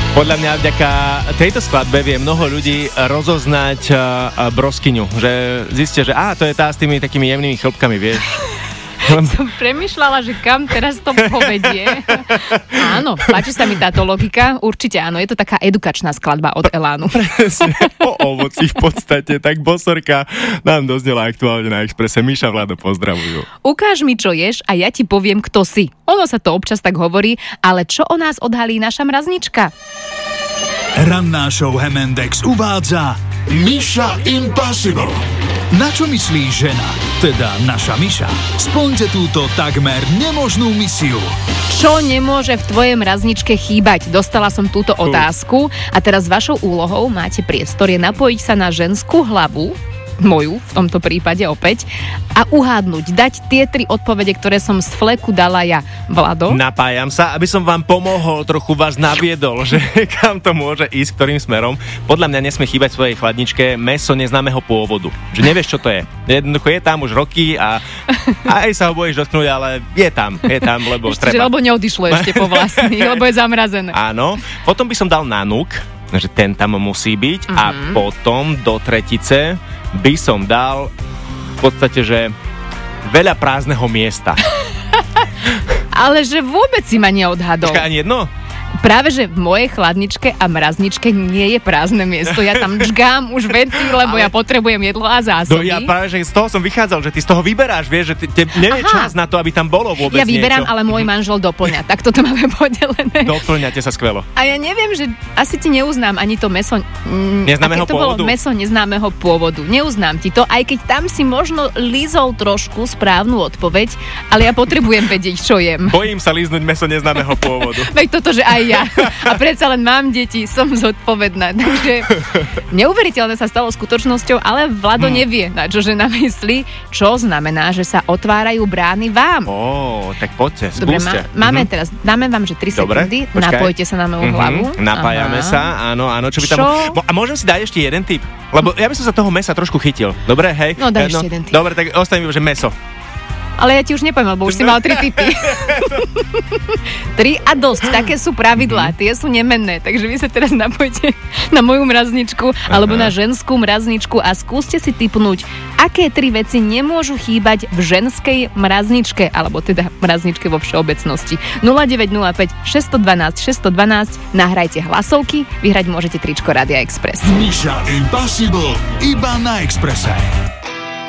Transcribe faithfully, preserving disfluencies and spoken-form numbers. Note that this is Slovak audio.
Podľa mňa vďaka tejto skladbe vie mnoho ľudí rozoznať uh, broskyňu, že zistia, že á, to je tá s tými takými jemnými chlopkami, vieš. Som premýšľala, že kam teraz to povedie. Áno, páči sa mi táto logika. Určite áno, je to taká edukačná skladba od Elánu. O ovoci v podstate, tak Bosorka nám doznela aktuálne na Expresse. Miša, Vlado, pozdravujú. Ukáž mi, čo ješ a ja ti poviem, kto si. Ono sa to občas tak hovorí, ale čo o nás odhalí naša mraznička? Ranná show Hemendex uvádza Miša Impossible. Na čo myslí žena, teda naša Miša? Splňte túto takmer nemožnú misiu. Čo nemôže v tvojej mrazničke chýbať? Dostala som túto otázku a teraz vašou úlohou máte priestor je napojiť sa na ženskú hlavu, moju v tomto prípade opäť, a uhádnuť, dať tie tri odpovede, ktoré som z fleku dala ja. Vlado? Napájam sa, aby som vám pomohol, trochu vás naviedol, že kam to môže ísť, ktorým smerom. Podľa mňa nesmie chýbať v svojej chladničke mäso neznámeho pôvodu. Že nevieš, čo to je. Jednoducho je tam už roky a, a aj sa ho bojíš dotknúť, ale je tam, je tam, lebo ešte, treba. Lebo neodišlo ešte po vlastných, lebo je zamrazené. Áno, potom by som dal nanúk, že ten tam musí byť, mm-hmm. a potom do tretice by som dal v podstate, že veľa prázdneho miesta. Ale že vôbec si ma neodhadol. Počkaj, ani jedno? Práve, že v mojej chladničke a mrazničke nie je prázdne miesto. Ja tam džgám už veci, lebo ale ja potrebujem jedlo a zásoby. No ja práve, že z toho som vychádzal, že ty z toho vyberáš, vieš, že te nevie čas na to, aby tam bolo vôbec ja vyberám, niečo. ale môj manžel doplňa. Tak toto máme podelené. Doplňate sa skvelo. A ja neviem, že asi ti neuznám ani to mäso mm, neznámeho to pôvodu. Bolo mäso neznámeho pôvodu. Neuznám ti to, aj keď tam si možno lízol trošku správnu odpoveď, ale ja potrebujem vedieť, čo jem. Bojím sa líznuť mäso neznámeho pôvodu. Veď toto, že aj ja. A predsa len mám deti, som zodpovedná. Takže neuveriteľné sa stalo skutočnosťou, ale Vlado hmm. nevie, na čo žena myslí, čo znamená, že sa otvárajú brány vám. Ó, tak poďte, skúste. Dobre, má, máme mm-hmm. teraz, dáme vám, že tri Dobre, sekundy, počkaj. napojte sa na moju mm-hmm. hlavu. Napájame Aha. sa, áno, áno, čo by tam... Čo? A môžem si dať ešte jeden tip? Lebo ja by som sa toho mäsa trošku chytil. Dobre, hej? No, daj no, ešte jeden tip. Dobre, tak ostane mi, že mäso. Ale ja ti už nepoviem, lebo už si mal tri tipy. Tri a dosť, také sú pravidlá, tie sú nemenné, takže vy sa teraz napojte na moju mrazničku alebo na ženskú mrazničku a skúste si tipnúť, aké tri veci nemôžu chýbať v ženskej mrazničke, alebo teda mrazničke vo všeobecnosti. nula deväť nula päť šesť jedna dva šesť jedna dva, nahrajte hlasovky, vyhrať môžete tričko Rádia Express. Miša Impossible iba na Expresse.